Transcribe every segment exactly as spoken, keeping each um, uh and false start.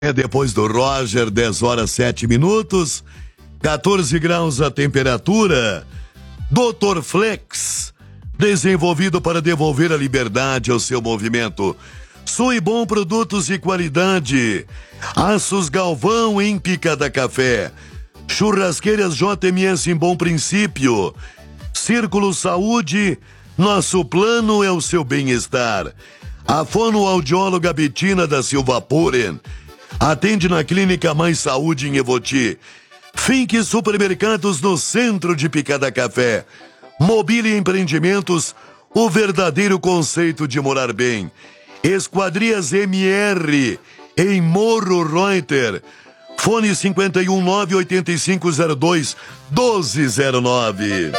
É depois do Roger, dez horas sete minutos, quatorze graus a temperatura. doutor Flex, desenvolvido para devolver a liberdade ao seu movimento. Suibom produtos de qualidade. Aços Galvão em Picada Café. Churrasqueiras J M S em Bom Princípio. Círculo Saúde, nosso plano é o seu bem-estar. A fonoaudióloga Betina da Silva Puren atende na Clínica Mais Saúde em Evoti. Fink Supermercados no centro de Picada Café. Mobília Empreendimentos, o verdadeiro conceito de morar bem. Esquadrias M R em Morro Reuter. Fone cinco um nove, oito cinco zero dois, um dois zero nove.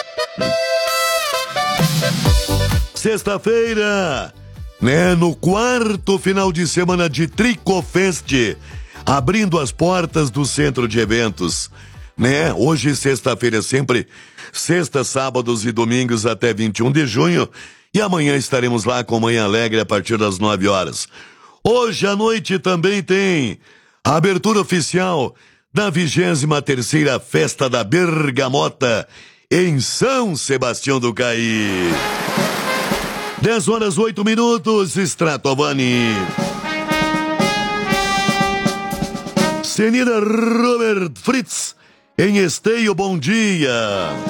Sexta-feira, né, no quarto final de semana de Tricofest, abrindo as portas do centro de eventos, né? Hoje, sexta-feira, sempre sexta, sábados e domingos até vinte e um de junho, e amanhã estaremos lá com Manhã Alegre a partir das nove horas. Hoje à noite também tem a abertura oficial da vigésima terceira Festa da Bergamota em São Sebastião do Caí. dez horas oito minutos, Stratovani. Senida Robert Fritz, em Esteio, bom dia.